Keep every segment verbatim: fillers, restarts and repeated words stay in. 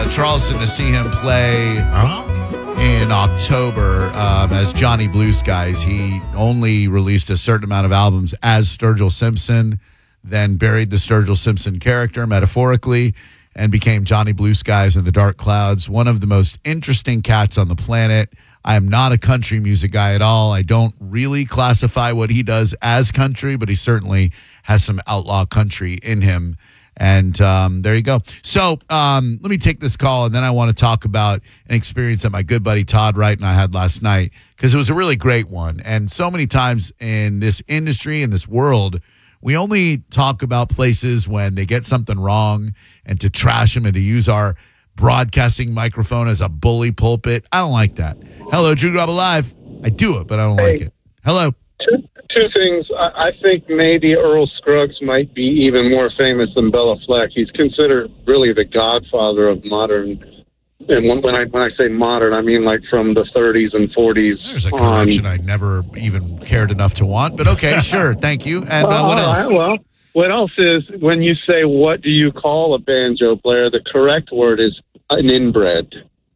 uh, Charleston to see him play Huh? in October um, as Johnny Blue Skies. He only released a certain amount of albums as Sturgill Simpson, then buried the Sturgill Simpson character metaphorically and became Johnny Blue Skies in the Dark Clouds. One of the most interesting cats on the planet. I am not a country music guy at all. I don't really classify what he does as country, but he certainly has some outlaw country in him. And um, there you go. So um, let me take this call, and then I want to talk about an experience that my good buddy Todd Wright and I had last night, because it was a really great one. And so many times in this industry, in this world, we only talk about places when they get something wrong and to trash them and to use our broadcasting microphone as a bully pulpit. I don't like that. Hello, Drew Grub Live. I do it, but I don't Hey. like it. Hello. Two, two things. I, I think maybe Earl Scruggs might be even more famous than Bela Fleck. He's considered really the godfather of modern. And when, when I when I say modern, I mean like from the thirties and forties. There's a on. correction I never even cared enough to want, but okay, sure. Thank you. And uh, Well, what all else? right, well, what else is when you say what do you call a banjo player? The correct word is an inbred.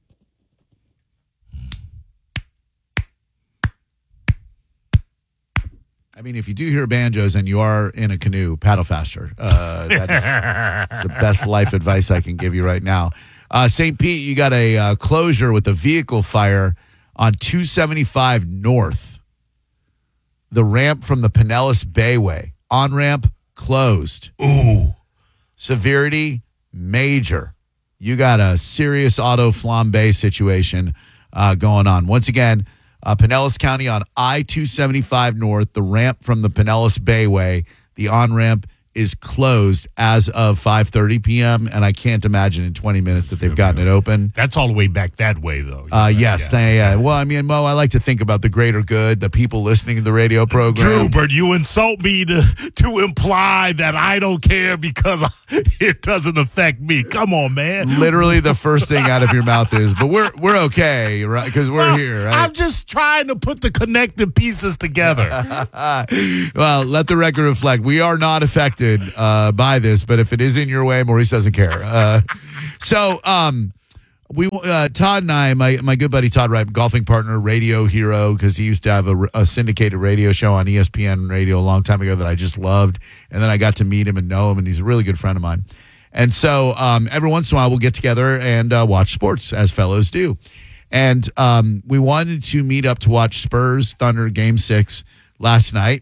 I mean, if you do hear banjos and you are in a canoe, paddle faster. Uh, that's, that's the best life advice I can give you right now. Uh, Saint Pete, you got a uh, closure with a vehicle fire on two seventy-five North. The ramp from the Pinellas Bayway. On-ramp closed. Ooh. Severity, major. You got a serious auto flambe situation uh, going on. Once again, uh, Pinellas County on I two seventy-five North, the ramp from the Pinellas Bayway, the on-ramp is closed as of five thirty p.m., and I can't imagine in twenty minutes that they've gotten it open. That's all the way back that way, though. Uh, yes. Yeah. They, uh, well, I mean, Mo, I like to think about the greater good, the people listening to the radio program. Drew, but you insult me to to imply that I don't care because it doesn't affect me. Come on, man. Literally the first thing out of your mouth is, but we're we're okay, right? Because we're Well, here, right? I'm just trying to put the connected pieces together. Well, let the record reflect. We are not affected uh, by this, but if it is in your way, Maurice doesn't care. Uh, so, um, we uh, Todd and I, my my good buddy Todd Wright, golfing partner, radio hero, because he used to have a, a syndicated radio show on E S P N radio a long time ago that I just loved, and then I got to meet him and know him, and he's a really good friend of mine. And so, um, every once in a while, we'll get together and uh, watch sports, as fellows do. And um, we wanted to meet up to watch Spurs Thunder Game Six last night,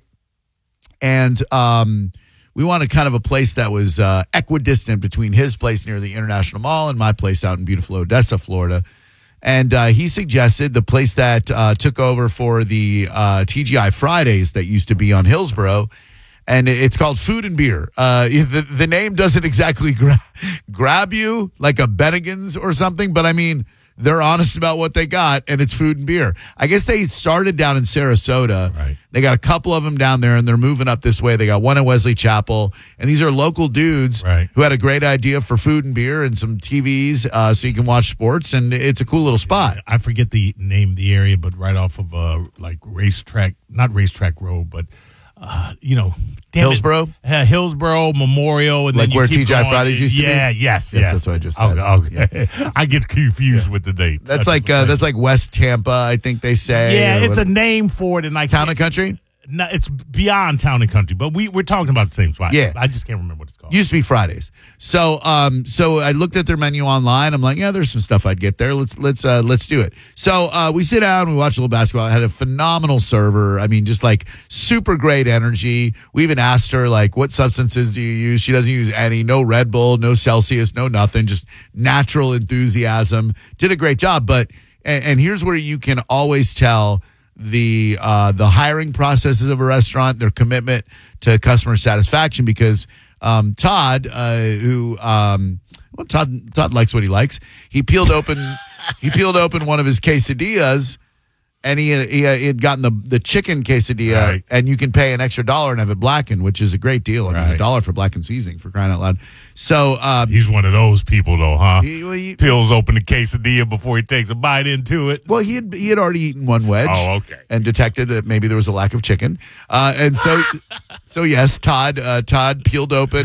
and um, we wanted kind of a place that was uh, equidistant between his place near the International Mall and my place out in beautiful Odessa, Florida. And uh, he suggested the place that uh, took over for the uh, T G I Fridays that used to be on Hillsborough, and it's called Food and Beer. Uh, the, the name doesn't exactly gra- grab you like a Bennigan's or something, but I mean, they're honest about what they got, and it's food and beer. I guess they started down in Sarasota. Right. They got a couple of them down there, and they're moving up this way. They got one at Wesley Chapel, and these are local dudes Right. who had a great idea for food and beer and some T Vs uh, so you can watch sports, and it's a cool little spot. I forget the name of the area, but right off of uh, like racetrack, not racetrack road, but uh, you know, damn it. Hillsborough? Uh, Hillsborough Memorial, and Like then you where keep T G I going. Fridays used to be? Yeah, yes, Yes, yes. that's what I just said. Okay, okay. I get confused with the dates. That's like uh, that's like West Tampa, I think they say. yeah, or it's a what- name for it, and I Town can't- and Country? No, it's beyond Town and Country, but we we're talking about the same spot. Yeah. I just can't remember what it's called. Used to be Fridays. So um so I looked at their menu online. I'm like, yeah, there's some stuff I'd get there. Let's let's uh let's do it. So uh we sit down, we watch a little basketball. I had a phenomenal server. I mean, just like super great energy. We even asked her like, what substances do you use? She doesn't use any, no Red Bull, no Celsius, no nothing, just natural enthusiasm. Did a great job. But and, and here's where you can always tell the uh, the hiring processes of a restaurant, their commitment to customer satisfaction, because um, Todd, uh, who um, well, Todd Todd likes what he likes. He peeled open he peeled open one of his quesadillas, and he he, he had gotten the the chicken quesadilla, Right. and you can pay an extra dollar and have it blackened, which is a great deal. I mean, a Right. dollar for blackened seasoning, for crying out loud. So um, He's one of those people, though, huh? he, well, he, Peels open the quesadilla before he takes a bite into it. Well, he had he had already eaten one wedge. Oh, okay. And detected that maybe there was a lack of chicken. Uh, and so, so yes, Todd uh, Todd peeled open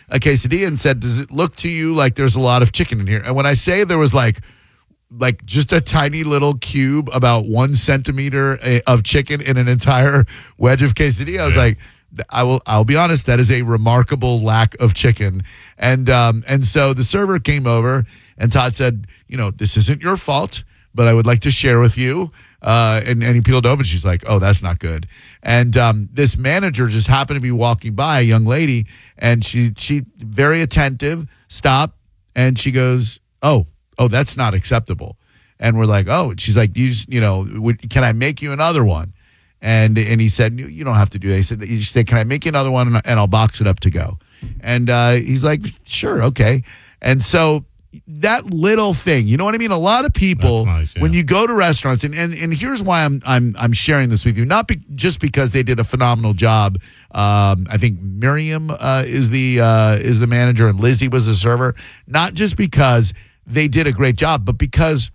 a quesadilla and said, does it look to you like there's a lot of chicken in here? And when I say there was like, like just a tiny little cube about one centimeter of chicken in an entire wedge of quesadilla, I was yeah. like, I will, I'll be honest, that is a remarkable lack of chicken. And, um, and so the server came over and Todd said, you know, this isn't your fault, but I would like to share with you. Uh, and, and he peeled open. She's like, oh, that's not good. And um, this manager just happened to be walking by, a young lady, and she she very attentive, stopped, and she goes, oh, oh, that's not acceptable. And we're like, oh, she's like, you just, you know, would, can I make you another one? And and he said, you don't have to do that. He said, you said, can I make you another one, and, and I'll box it up to go. And uh, he's like, sure, okay. And so that little thing, you know what I mean? A lot of people, nice, yeah. when you go to restaurants, and, and, and here's why I'm I'm I'm sharing this with you, not be, just because they did a phenomenal job. Um, I think Miriam uh, is the uh, is the manager, and Lizzie was the server. Not just because they did a great job, but because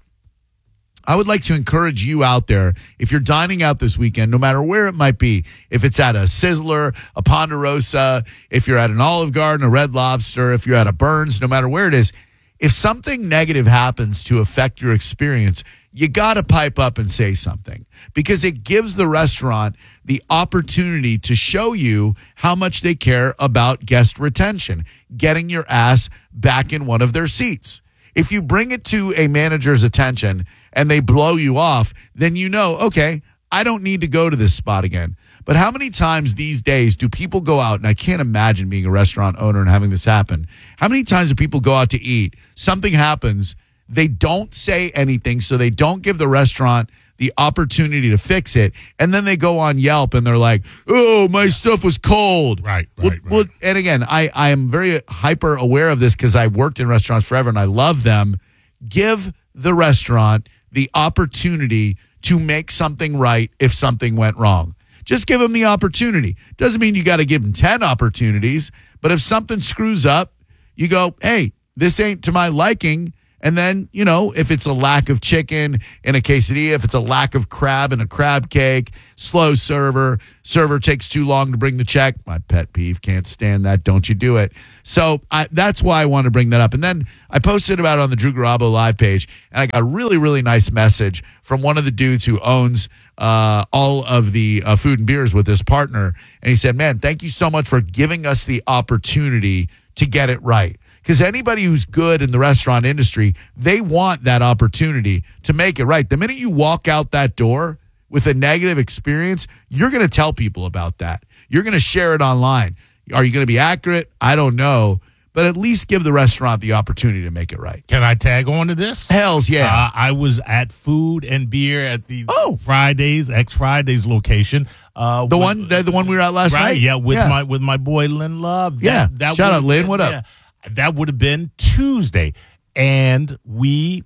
I would like to encourage you out there, if you're dining out this weekend, no matter where it might be, if it's at a Sizzler, a Ponderosa, if you're at an Olive Garden, a Red Lobster, if you're at a Burns, no matter where it is, if something negative happens to affect your experience, you got to pipe up and say something, because it gives the restaurant the opportunity to show you how much they care about guest retention, getting your ass back in one of their seats. If you bring it to a manager's attention and they blow you off, then you know, okay, I don't need to go to this spot again. But how many times these days do people go out, and I can't imagine being a restaurant owner and having this happen. How many times do people go out to eat? Something happens. They don't say anything, so they don't give the restaurant the opportunity to fix it. And then they go on Yelp and they're like, oh, my stuff was cold. Right, right, well, right. Well, and again, I, I am very hyper aware of this because I worked in restaurants forever and I love them. Give the restaurant the opportunity to make something right if something went wrong. Just give them the opportunity. Doesn't mean you got to give them ten opportunities, but if something screws up, you go, hey, this ain't to my liking. And then, you know, if it's a lack of chicken in a quesadilla, if it's a lack of crab in a crab cake, slow server, server takes too long to bring the check. My pet peeve, can't stand that. Don't you do it. So I, that's why I want to bring that up. And then I posted about it on the Drew Garabo live page, and I got a really, really nice message from one of the dudes who owns uh, all of the uh, food and beers with his partner. And he said, man, thank you so much for giving us the opportunity to get it right. Because anybody who's good in the restaurant industry, they want that opportunity to make it right. The minute you walk out that door with a negative experience, you're going to tell people about that. You're going to share it online. Are you going to be accurate? I don't know. But at least give the restaurant the opportunity to make it right. Can I tag on to this? Hells yeah. Uh, I was at Food and Beer at the oh. Fridays, ex-Fridays location. Uh, the with, one the, the one we were at last right, night? Yeah, with yeah. my with my boy Lynn Love. That, yeah. That Shout out, Lynn. Been, what up? Yeah, that would have been Tuesday. And we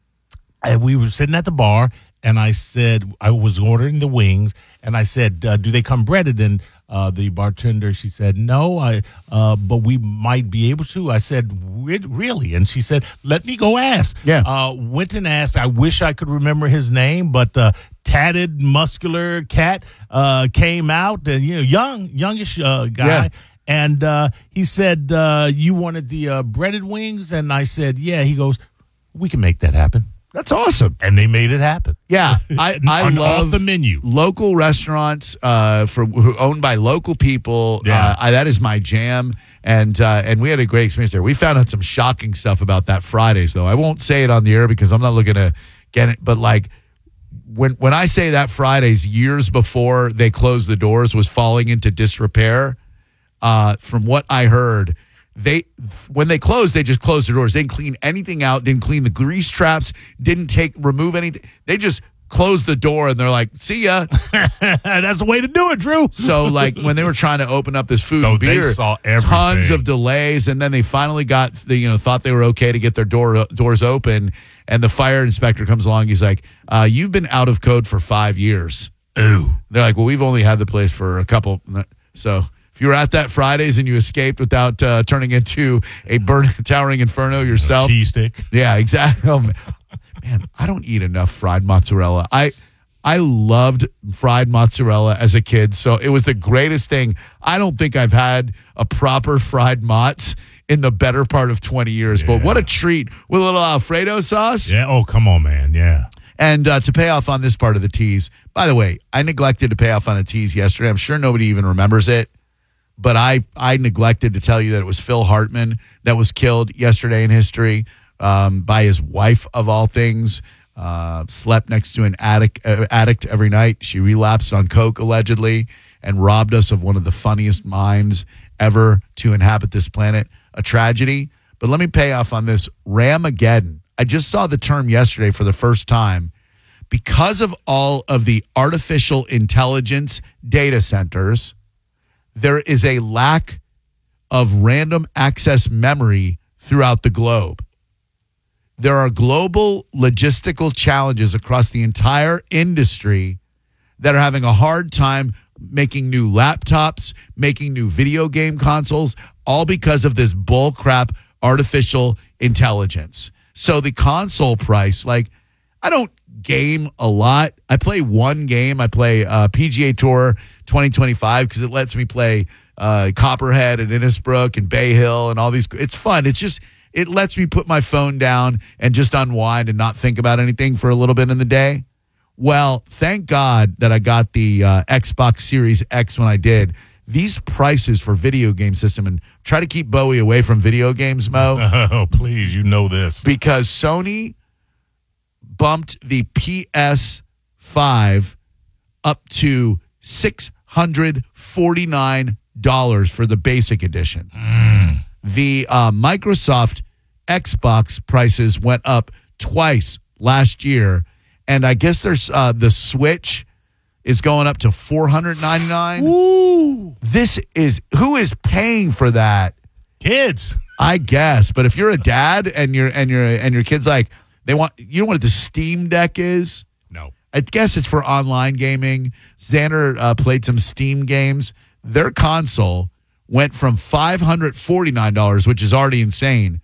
and we were sitting at the bar, and I said, I was ordering the wings, and I said, uh, do they come breaded? And uh, the bartender, she said, no, I, uh, but we might be able to. I said, really? And she said, let me go ask. Yeah. Uh, went and asked. I wish I could remember his name, but uh, tatted, muscular cat uh, came out, and you know, young, youngish uh, guy. Yeah. And uh, he said, uh, you wanted the uh, breaded wings? And I said, yeah. He goes, we can make that happen. That's awesome. And they made it happen. Yeah, I, I On, love off the menu. Local restaurants uh, for who owned by local people. Yeah. Uh, I, that is my jam. And uh, and we had a great experience there. We found out some shocking stuff about that Fridays, though. I won't say it on the air because I'm not looking to get it. But like when when I say that Fridays, years before they closed the doors, was falling into disrepair. Uh, from what I heard, they when they closed, they just closed the doors. They didn't clean anything out, didn't clean the grease traps, didn't take remove anything. They just closed the door and they're like, see ya. That's the way to do it, Drew. So like when they were trying to open up this food so and beer, they saw everything. Tons of delays, and then they finally got the, you know, thought they were okay to get their door doors open, and the fire inspector comes along. He's like, uh, you've been out of code for five years. Ooh. They're like, well, we've only had the place for a couple. So if you were at that Fridays and you escaped without uh, turning into a burning, towering inferno yourself. Cheese stick. Yeah, exactly. Oh, man. man, I don't eat enough fried mozzarella. I I loved fried mozzarella as a kid, so it was the greatest thing. I don't think I've had a proper fried mozz in the better part of twenty years, yeah. But what a treat with a little Alfredo sauce. Yeah, oh, come on, man, yeah. And uh, to pay off on this part of the tease, by the way, I neglected to pay off on a tease yesterday. I'm sure nobody even remembers it, but I, I neglected to tell you that it was Phil Hartman that was killed yesterday in history um, by his wife, of all things. Uh, slept next to an addict, uh, addict every night. She relapsed on coke, allegedly, and robbed us of one of the funniest minds ever to inhabit this planet. A tragedy. But let me pay off on this. Ramageddon. I just saw the term yesterday for the first time. Because of all of the artificial intelligence data centers, there is a lack of random access memory throughout the globe. There are global logistical challenges across the entire industry that are having a hard time making new laptops, making new video game consoles, all because of this bull crap artificial intelligence. So the console price, like, I don't game a lot. I play one game. I play uh, P G A Tour twenty twenty-five because it lets me play uh, Copperhead and Innisbrook and Bay Hill and all these. It's fun. It's just, it lets me put my phone down and just unwind and not think about anything for a little bit in the day. Well, thank God that I got the uh, Xbox Series X when I did. These prices for video game system, and try to keep Bowie away from video games, Mo. Oh, please, you know this. Because Sony bumped the P S five up to six hundred forty-nine dollars for the basic edition. Mm. The uh, Microsoft Xbox prices went up twice last year, and I guess there's uh, the Switch is going up to four hundred ninety-nine dollars. Ooh. This is, who is paying for that? Kids. I guess, but if you're a dad and your and your and your kid's like, they want, you know what the Steam Deck is? No. I guess it's for online gaming. Xander uh, played some Steam games. Their console went from five hundred forty-nine dollars, which is already insane,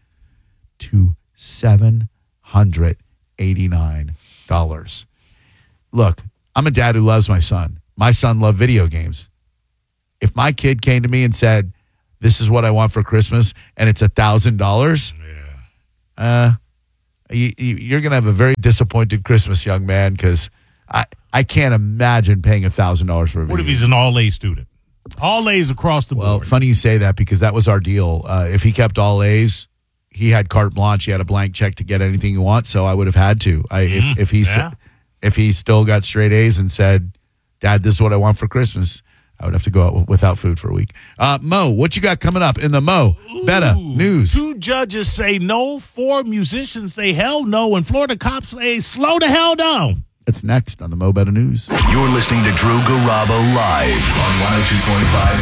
to seven hundred eighty-nine dollars. Look, I'm a dad who loves my son. My son loved video games. If my kid came to me and said, this is what I want for Christmas, and it's one thousand dollars, yeah. uh, you, you, you're going to have a very disappointed Christmas, young man, because I, I can't imagine paying one thousand dollars for a video What if he's an all-A student? All A's across the well, board. Well, funny you say that, because that was our deal. Uh, if he kept all A's, he had carte blanche. He had a blank check to get anything he wants, so I would have had to. I, mm, if, if, he, yeah. if he still got straight A's and said, Dad, this is what I want for Christmas, I would have to go out without food for a week. Uh, Mo, what you got coming up in the Mo Betta News? Two judges say no, four musicians say hell no, and Florida cops say slow the hell down. That's next on the Mo Betta News. You're listening to Drew Garabo live on one oh two point five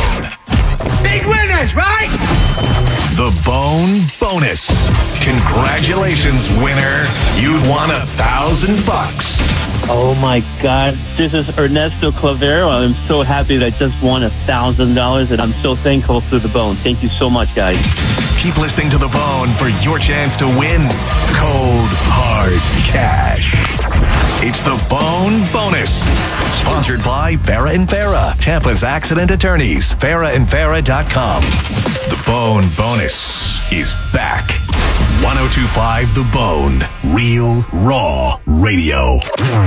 The Bone. Big winners, right? The Bone Bonus. Congratulations, winner. You'd won a thousand bucks. Oh my God. This is Ernesto Clavero. I'm so happy that I just won a thousand dollars, and I'm so thankful to The Bone. Thank you so much, guys. Keep listening to The Bone for your chance to win cold, hard cash. It's The Bone Bonus. Sponsored by Farah and Farah, Tampa's accident attorneys. Farah and Farah dot com. The Bone Bonus is back. one oh two point five The Bone. Real, raw radio.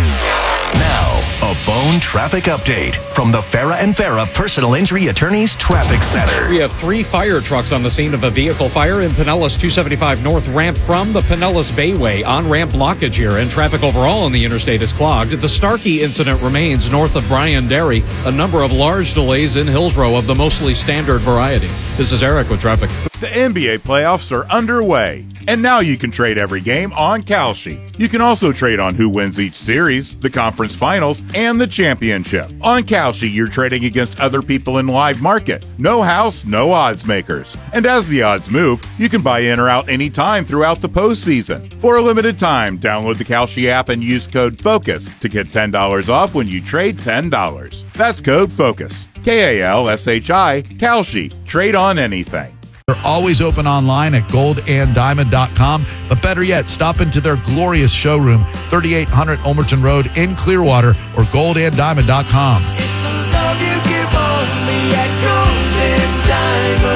Now, a Bone traffic update from the Farah and Farah Personal Injury Attorneys Traffic Center. We have three fire trucks on the scene of a vehicle fire in Pinellas two seventy-five North ramp from the Pinellas Bayway. On-ramp blockage here, and traffic overall on the interstate is clogged. The Starkey incident remains north of Bryan Dairy. A number of large delays in Hillsborough of the mostly standard variety. This is Eric with traffic. The N B A playoffs are underway, and now you can trade every game on Kalshi. You can also trade on who wins each series, the conference finals, and the championship. On Kalshi, you're trading against other people in live market. No house, no odds makers. And as the odds move, you can buy in or out anytime throughout the postseason. For a limited time, download the Kalshi app and use code FOCUS to get ten dollars off when you trade ten dollars. That's code FOCUS. K A L S H I, Kalshi. Trade on anything. They're always open online at gold and diamond dot com. But better yet, stop into their glorious showroom, thirty-eight hundred Ulmerton Road in Clearwater, or gold and diamond dot com. It's a love you give only at Gold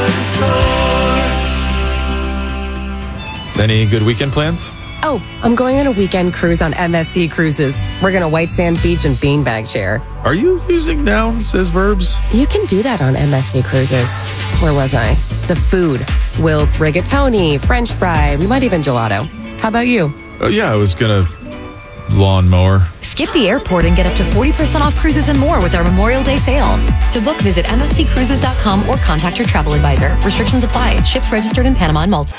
and Diamond Source. Any good weekend plans? Oh, I'm going on a weekend cruise on M S C Cruises. We're going to White Sand Beach and Beanbag Chair. Are you using nouns as verbs? You can do that on M S C Cruises. Where was I? The food. We'll rigatoni, French fry, we might even gelato. How about you? Oh, yeah, I was going to lawnmower. Skip the airport and get up to forty percent off cruises and more with our Memorial Day sale. To book, visit M S C cruises dot com or contact your travel advisor. Restrictions apply. Ships registered in Panama and Malta.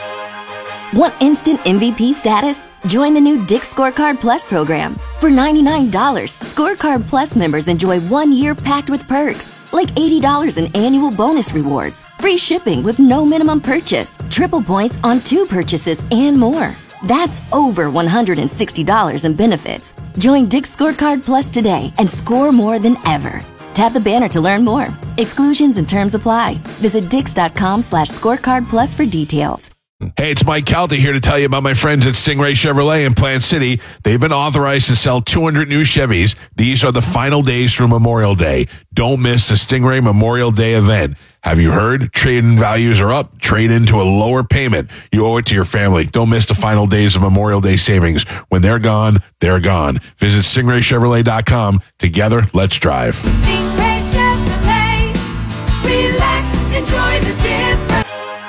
Want instant M V P status? Join the new Dick's Scorecard Plus program. For ninety-nine dollars, Scorecard Plus members enjoy one year packed with perks, like eighty dollars in annual bonus rewards, free shipping with no minimum purchase, triple points on two purchases, and more. That's over one hundred sixty dollars in benefits. Join Dick's Scorecard Plus today and score more than ever. Tap the banner to learn more. Exclusions and terms apply. Visit dix.com slash scorecard plus for details. Hey, it's Mike Calta here to tell you about my friends at Stingray Chevrolet in Plant City. They've been authorized to sell two hundred new Chevys. These are the final days through Memorial Day. Don't miss the Stingray Memorial Day event. Have you heard? Trade-in values are up. Trade into a lower payment. You owe it to your family. Don't miss the final days of Memorial Day savings. When they're gone, they're gone. Visit stingray chevrolet dot com. Together, let's drive. Stingray Chevrolet. Relax, enjoy the difference.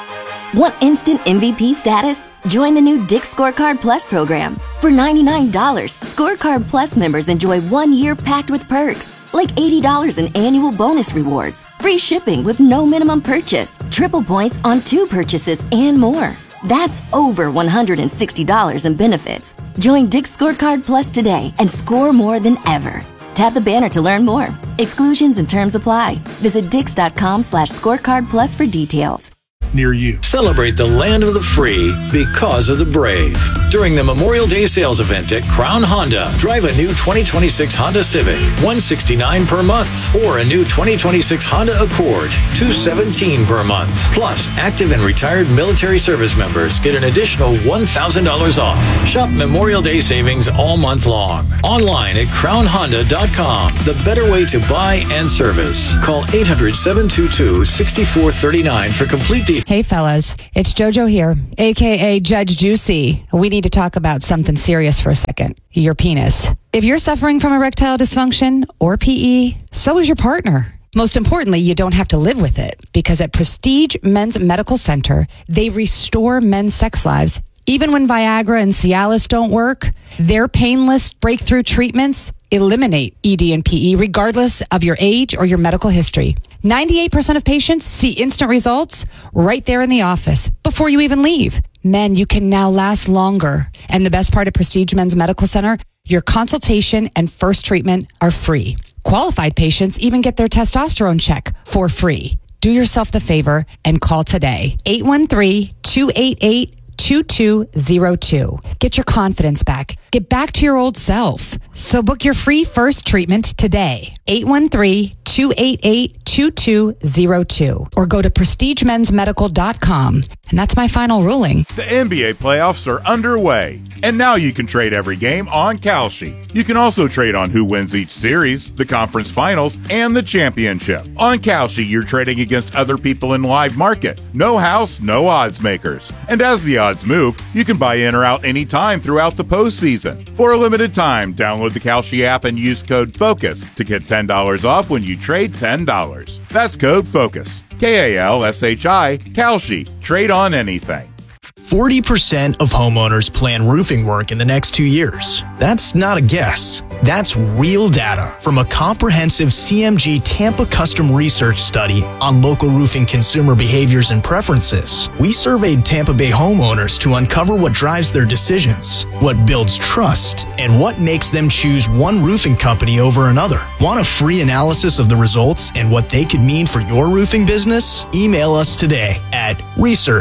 Want instant M V P status? Join the new Dick's Scorecard Plus program. For ninety-nine dollars, Scorecard Plus members enjoy one year packed with perks, like eighty dollars in annual bonus rewards, free shipping with no minimum purchase, triple points on two purchases, and more. That's over one hundred sixty dollars in benefits. Join Dick's Scorecard Plus today and score more than ever. Tap the banner to learn more. Exclusions and terms apply. Visit dix.com slash scorecard plus for details. Near you. Celebrate the land of the free because of the brave. During the Memorial Day sales event at Crown Honda, drive a new twenty twenty-six Honda Civic, one hundred sixty-nine dollars per month, or a new twenty twenty-six Honda Accord, two hundred seventeen dollars per month. Plus, active and retired military service members get an additional one thousand dollars off. Shop Memorial Day savings all month long. Online at crown honda dot com. The better way to buy and service. Call eight hundred, seven two two, six four three nine for complete details. Hey fellas, it's JoJo here, aka Judge Juicy. We need to talk about something serious for a second. Your penis. If you're suffering from erectile dysfunction or P E, so is your partner. Most importantly, you don't have to live with it, because at Prestige Men's Medical Center, they restore men's sex lives. Even when Viagra and Cialis don't work, their painless breakthrough treatments eliminate E D and P E regardless of your age or your medical history. ninety-eight percent of patients see instant results right there in the office before you even leave. Men, you can now last longer. And the best part of Prestige Men's Medical Center, your consultation and first treatment are free. Qualified patients even get their testosterone check for free. Do yourself the favor and call today. eight one three, two eight eight, two two zero two. Get your confidence back. Get back to your old self. So book your free first treatment today. eight one three, two eight eight, two two zero two. Or go to prestige men's medical dot com. And that's my final ruling. The N B A playoffs are underway, and now you can trade every game on Kalshi. You can also trade on who wins each series, the conference finals, and the championship. On Kalshi, you're trading against other people in live market. No house, no odds makers. And as the odds move, you can buy in or out anytime throughout the postseason. For a limited time, download the Kalshi app and use code FOCUS to get ten dollars off when you trade ten dollars. That's code FOCUS. K A L S H I, Kalshi. Trade on anything. forty percent of homeowners plan roofing work in the next two years. That's not a guess. That's real data from a comprehensive C M G Tampa custom research study on local roofing consumer behaviors and preferences. We surveyed Tampa Bay homeowners to uncover what drives their decisions, what builds trust, and what makes them choose one roofing company over another. Want a free analysis of the results and what they could mean for your roofing business? Email us today at research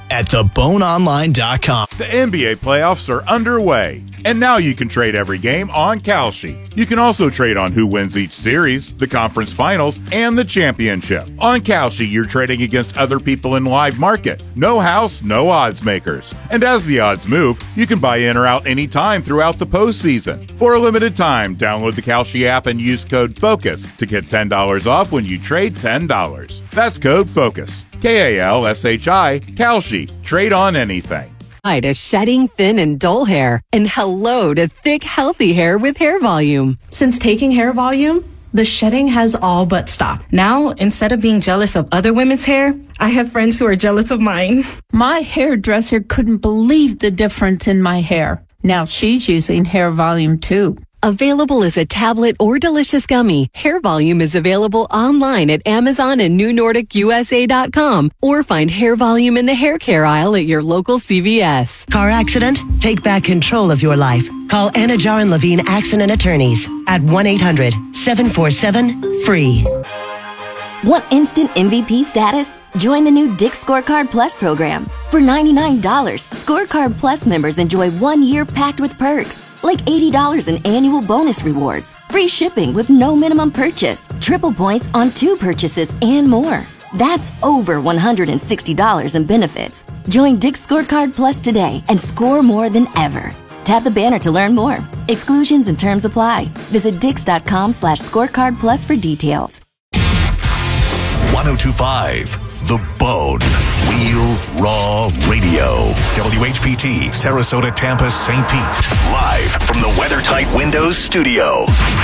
at the bone online dot com. The N B A playoffs are underway, and now you can trade every game on Kalshi. You can also trade on who wins each series, the conference finals, and the championship. On Kalshi, you're trading against other people in live market. No house, no odds makers. And as the odds move, you can buy in or out anytime throughout the postseason. For a limited time, download the Kalshi app and use code FOCUS to get ten dollars off when you trade ten dollars. That's code FOCUS. K A L S H I, Kalshi. Trade on anything. Hi to shedding thin and dull hair, and hello to thick, healthy hair with Hair Volume. Since taking Hair Volume, the shedding has all but stopped. Now, instead of being jealous of other women's hair, I have friends who are jealous of mine. My hairdresser couldn't believe the difference in my hair. Now she's using Hair Volume too. Available as a tablet or delicious gummy, Hair Volume is available online at Amazon and New Nordic U S A dot com, or find Hair Volume in the hair care aisle at your local C V S. Car accident? Take back control of your life. Call Anajar and Levine Accident Attorneys at one eight hundred seven four seven F R E E. Want instant M V P status? Join the new Dick's Scorecard Plus program. For ninety-nine dollars, Scorecard Plus members enjoy one year packed with perks, like eighty dollars in annual bonus rewards, free shipping with no minimum purchase, triple points on two purchases, and more. That's over one hundred sixty dollars in benefits. Join Dick's Scorecard Plus today and score more than ever. Tap the banner to learn more. Exclusions and terms apply. Visit dix.com slash scorecard plus for details. one oh two point five The Bone. Real Raw Radio. W H P T, Sarasota, Tampa, Saint Pete. Live from the WeatherTight Windows studio.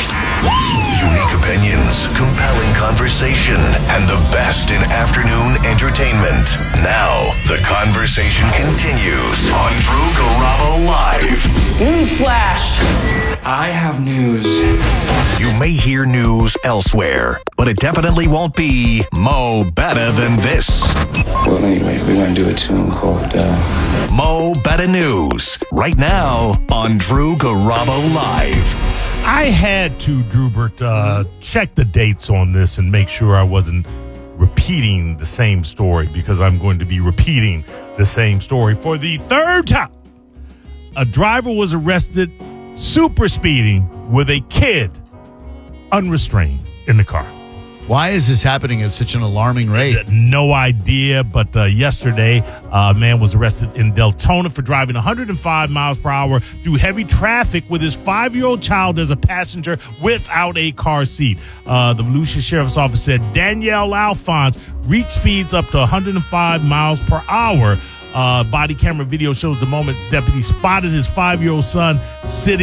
Unique opinions, compelling conversation, and the best in afternoon entertainment. Now, the conversation continues on Drew Garabo Live. Newsflash! I have news. You may hear news elsewhere, but it definitely won't be Mo Better Than This. Well, anyway, we're going to do a tune called uh... Mo Better News, right now on Drew Garabo Live. I had to, Drewbert, uh, check the dates on this and make sure I wasn't repeating the same story, because I'm going to be repeating the same story for the third time. A driver was arrested super speeding with a kid unrestrained in the car. Why is this happening at such an alarming rate? No idea, but uh, yesterday, uh, a man was arrested in Deltona for driving one hundred five miles per hour through heavy traffic with his five-year-old child as a passenger without a car seat. Uh, the Volusia Sheriff's Office said Danielle Alphonse reached speeds up to one hundred five miles per hour. Uh, body camera video shows the moment deputies spotted his five-year-old son sitting